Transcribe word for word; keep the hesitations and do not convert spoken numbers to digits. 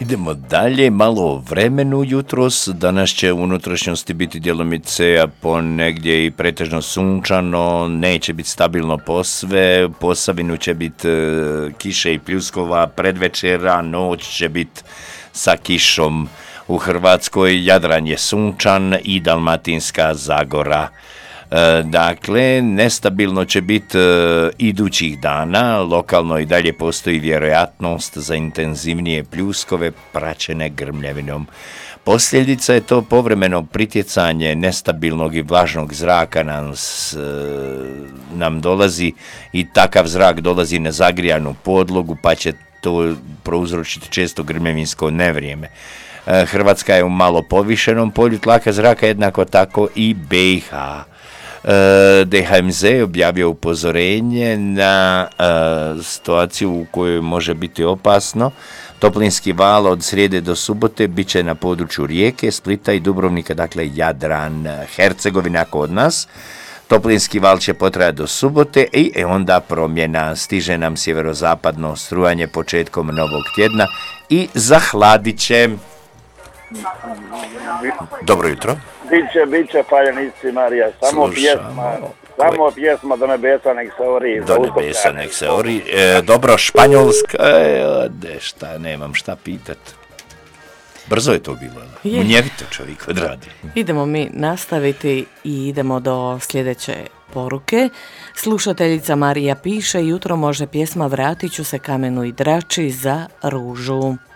Idemo dalje, malo o vremenu jutros. Danas će u unutrašnjosti biti djelomice, a ponegdje i pretežno sunčano, neće biti stabilno posve, Posavinu će biti e, kiše i pljuskova, predvečera, noć će biti sa kišom. U Hrvatskoj Jadran je sunčan i Dalmatinska Zagora. E, dakle, nestabilno će biti e, idućih dana, lokalno i dalje postoji vjerojatnost za intenzivnije pljuskove praćene grmljavinom. Posljedica je to povremeno pritjecanje nestabilnog i vlažnog zraka nam, s, e, nam dolazi i takav zrak dolazi na zagrijanu podlogu pa će to prouzročiti često grmljavinsko nevrijeme. E, Hrvatska je u malo povišenom polju tlaka zraka, jednako tako i B i H. D H M Z objavio upozorenje na uh, situaciju u kojoj može biti opasno. Toplinski val od srijede do subote bit će na području Rijeke, Splita i Dubrovnika, dakle Jadran, Hercegovina kod nas. Toplinski val će potrajati do subote i onda promjena. Stiže nam sjeverozapadno strujanje početkom novog tjedna i zahladit će. Dobro jutro. Biće, biće, paljenici Marija, samo Slušamo. pjesma, samo pjesma do nebesa nek se ori. Do nebesa nek se ori, e, dobro, španjolska, e, ode, šta, nemam šta pitat. Brzo je to bilo, munjevito čovjek odradi. Idemo mi nastaviti i idemo do sljedeće poruke. Slušateljica Marija piše, jutro može pjesma Vratit ću se kamenu i drači za ružu.